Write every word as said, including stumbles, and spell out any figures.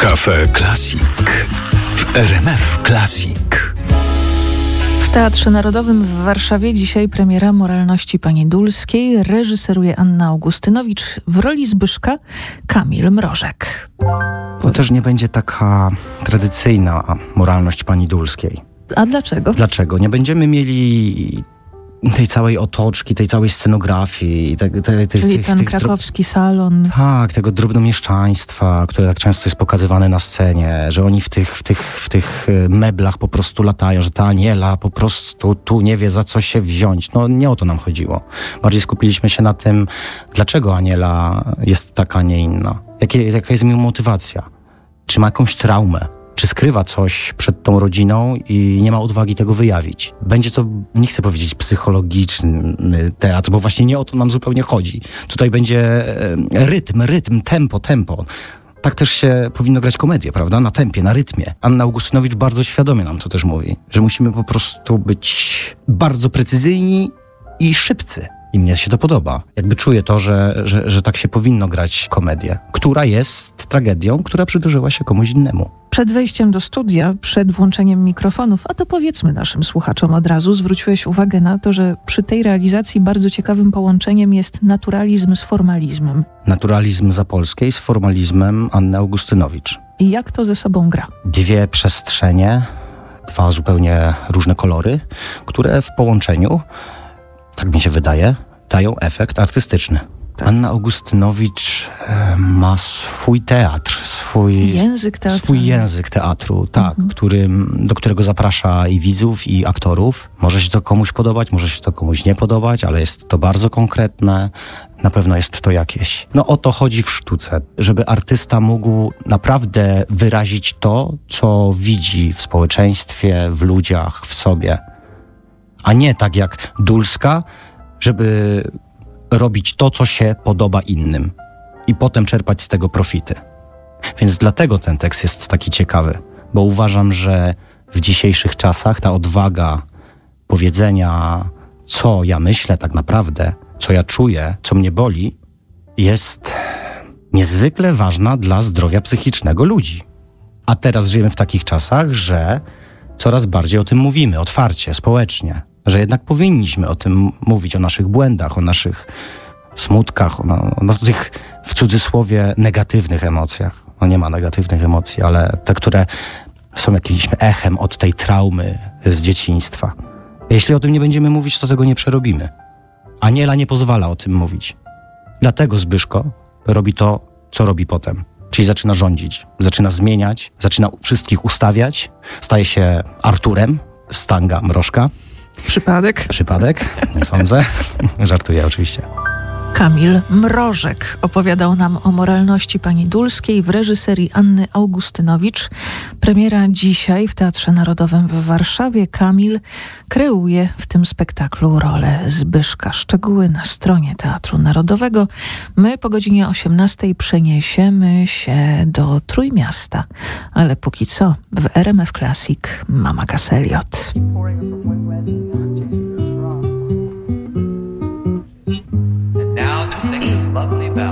Cafe Classic w R M F Classic. W Teatrze Narodowym w Warszawie dzisiaj premiera Moralności pani Dulskiej. Reżyseruje Anna Augustynowicz. W roli Zbyszka Kamil Mrożek. To też nie będzie taka tradycyjna moralność pani Dulskiej. A dlaczego? Dlaczego? Nie będziemy mieli tej całej otoczki, tej całej scenografii. Te, te, te, Czyli tych, ten tych krakowski salon. Tak, tego drobnomieszczaństwa, które tak często jest pokazywane na scenie, że oni w tych, w tych, w tych meblach po prostu latają, że ta Aniela po prostu tu nie wie, za co się wziąć. No nie o to nam chodziło. Bardziej skupiliśmy się na tym, dlaczego Aniela jest taka, nie inna. Jakie, jaka jest jej motywacja? Czy ma jakąś traumę? Czy skrywa coś przed tą rodziną i nie ma odwagi tego wyjawić? Będzie to, nie chcę powiedzieć psychologiczny teatr, bo właśnie nie o to nam zupełnie chodzi. Tutaj będzie rytm, rytm, tempo, tempo. Tak też się powinno grać komedię, prawda? Na tempie, na rytmie. Anna Augustynowicz bardzo świadomie nam to też mówi, że musimy po prostu być bardzo precyzyjni i szybcy. I mnie się to podoba. Jakby czuję to, że, że, że tak się powinno grać komedię, która jest tragedią, która przydarzyła się komuś innemu. Przed wejściem do studia, przed włączeniem mikrofonów, a to powiedzmy naszym słuchaczom od razu, zwróciłeś uwagę na to, że przy tej realizacji bardzo ciekawym połączeniem jest naturalizm z formalizmem. Naturalizm Zapolskiej z formalizmem Anny Augustynowicz. I jak to ze sobą gra? Dwie przestrzenie, dwa zupełnie różne kolory, które w połączeniu, tak mi się wydaje, dają efekt artystyczny. Tak. Anna Augustynowicz e, ma swój teatr, swój język teatru, swój język teatru tak, mhm. którym, do którego zaprasza i widzów, i aktorów. Może się to komuś podobać, może się to komuś nie podobać, ale jest to bardzo konkretne. Na pewno jest to jakieś. No o to chodzi w sztuce, żeby artysta mógł naprawdę wyrazić to, co widzi w społeczeństwie, w ludziach, w sobie. A nie tak jak Dulska, żeby robić to, co się podoba innym i potem czerpać z tego profity. Więc dlatego ten tekst jest taki ciekawy, bo uważam, że w dzisiejszych czasach ta odwaga powiedzenia, co ja myślę tak naprawdę, co ja czuję, co mnie boli, jest niezwykle ważna dla zdrowia psychicznego ludzi. A teraz żyjemy w takich czasach, że coraz bardziej o tym mówimy, otwarcie, społecznie. Że jednak powinniśmy o tym mówić, o naszych błędach, o naszych smutkach, o, o, o tych w cudzysłowie negatywnych emocjach. No nie ma negatywnych emocji, ale te, które są jakimś echem od tej traumy z dzieciństwa. Jeśli o tym nie będziemy mówić, to tego nie przerobimy. Aniela nie pozwala o tym mówić. Dlatego Zbyszko robi to, co robi potem. Czyli zaczyna rządzić, zaczyna zmieniać, zaczyna wszystkich ustawiać, staje się Arturem z Tanga Mrożka. Przypadek? Przypadek, nie sądzę. Żartuję oczywiście. Kamil Mrożek opowiadał nam o moralności pani Dulskiej w reżyserii Anny Augustynowicz. Premiera dzisiaj w Teatrze Narodowym w Warszawie. Kamil kreuje w tym spektaklu rolę Zbyszka. Szczegóły na stronie Teatru Narodowego. My po godzinie osiemnastej przeniesiemy się do Trójmiasta. Ale póki co w R M F Classic Mama Cass Elliot. Now to sing this lovely ballad.